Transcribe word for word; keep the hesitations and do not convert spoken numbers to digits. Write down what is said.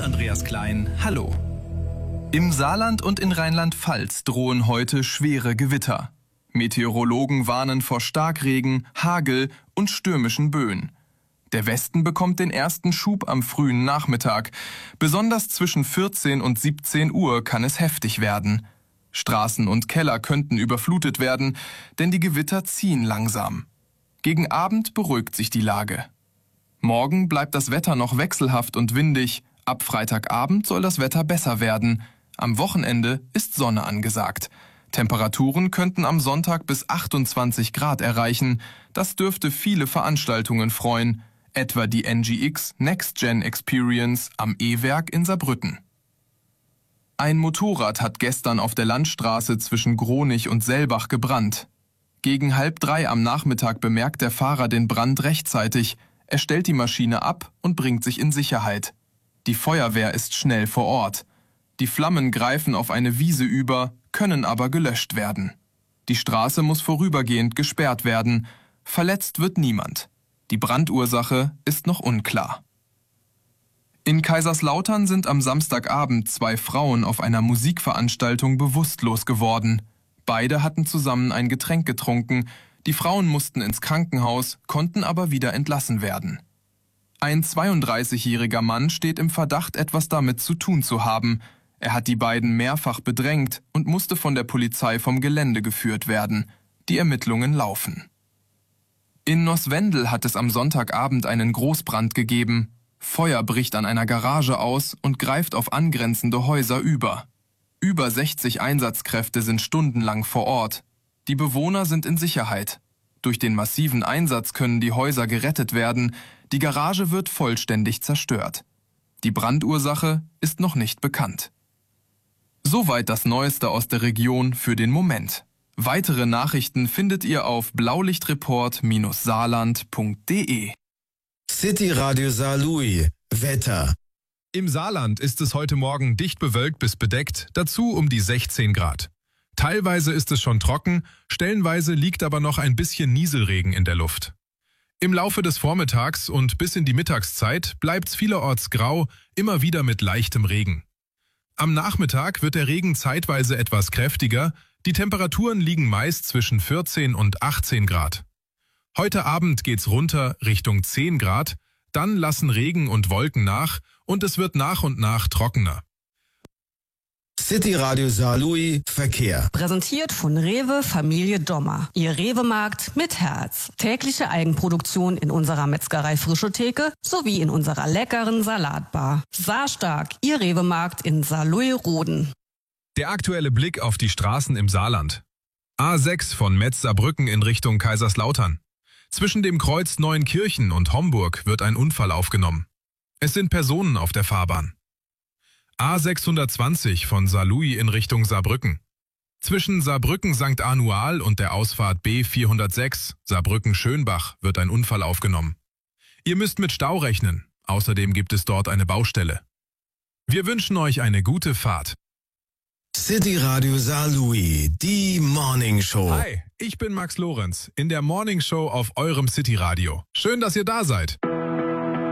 Andreas Klein, hallo. Im Saarland und in Rheinland-Pfalz drohen heute schwere Gewitter. Meteorologen warnen vor Starkregen, Hagel und stürmischen Böen. Der Westen bekommt den ersten Schub am frühen Nachmittag. Besonders zwischen vierzehn und siebzehn Uhr kann es heftig werden. Straßen und Keller könnten überflutet werden, denn die Gewitter ziehen langsam. Gegen Abend beruhigt sich die Lage. Morgen bleibt das Wetter noch wechselhaft und windig. Ab Freitagabend soll das Wetter besser werden. Am Wochenende ist Sonne angesagt. Temperaturen könnten am Sonntag bis achtundzwanzig Grad erreichen. Das dürfte viele Veranstaltungen freuen, etwa die N G X Next Gen Experience am E-Werk in Saarbrücken. Ein Motorrad hat gestern auf der Landstraße zwischen Gronich und Selbach gebrannt. Gegen halb drei am Nachmittag bemerkt der Fahrer den Brand rechtzeitig. Er stellt die Maschine ab und bringt sich in Sicherheit. Die Feuerwehr ist schnell vor Ort. Die Flammen greifen auf eine Wiese über, können aber gelöscht werden. Die Straße muss vorübergehend gesperrt werden. Verletzt wird niemand. Die Brandursache ist noch unklar. In Kaiserslautern sind am Samstagabend zwei Frauen auf einer Musikveranstaltung bewusstlos geworden. Beide hatten zusammen ein Getränk getrunken. Die Frauen mussten ins Krankenhaus, konnten aber wieder entlassen werden. Ein zweiunddreißigjähriger Mann steht im Verdacht, etwas damit zu tun zu haben. Er hat die beiden mehrfach bedrängt und musste von der Polizei vom Gelände geführt werden. Die Ermittlungen laufen. In Noswendel hat es am Sonntagabend einen Großbrand gegeben. Feuer bricht an einer Garage aus und greift auf angrenzende Häuser über. Über sechzig Einsatzkräfte sind stundenlang vor Ort. Die Bewohner sind in Sicherheit. Durch den massiven Einsatz können die Häuser gerettet werden. Die Garage wird vollständig zerstört. Die Brandursache ist noch nicht bekannt. Soweit das Neueste aus der Region für den Moment. Weitere Nachrichten findet ihr auf blaulichtreport Bindestrich saarland Punkt de. City Radio Saarlouis. Wetter. Im Saarland ist es heute Morgen dicht bewölkt bis bedeckt, dazu um die sechzehn Grad. Teilweise ist es schon trocken, stellenweise liegt aber noch ein bisschen Nieselregen in der Luft. Im Laufe des Vormittags und bis in die Mittagszeit bleibt's vielerorts grau, immer wieder mit leichtem Regen. Am Nachmittag wird der Regen zeitweise etwas kräftiger, die Temperaturen liegen meist zwischen vierzehn und achtzehn Grad. Heute Abend geht's runter Richtung zehn Grad, dann lassen Regen und Wolken nach und es wird nach und nach trockener. City Radio Saarlouis Verkehr. Präsentiert von Rewe Familie Dommer. Ihr Rewe-Markt mit Herz. Tägliche Eigenproduktion in unserer Metzgerei Frischetheke sowie in unserer leckeren Salatbar. Saarstark, Ihr Rewe-Markt in Saarlouis-Roden. Der aktuelle Blick auf die Straßen im Saarland. A sechs von Metz-Saarbrücken in Richtung Kaiserslautern. Zwischen dem Kreuz Neuenkirchen und Homburg wird ein Unfall aufgenommen. Es sind Personen auf der Fahrbahn. A sechshundertzwanzig von Saarlouis in Richtung Saarbrücken. Zwischen Saarbrücken Sankt Anual und der Ausfahrt B vierhundertsechs Saarbrücken-Schönbach wird ein Unfall aufgenommen. Ihr müsst mit Stau rechnen. Außerdem gibt es dort eine Baustelle. Wir wünschen euch eine gute Fahrt. City Radio Saarlouis, die Morning Show. Hi, ich bin Max Lorenz in der Morning Show auf eurem City Radio. Schön, dass ihr da seid.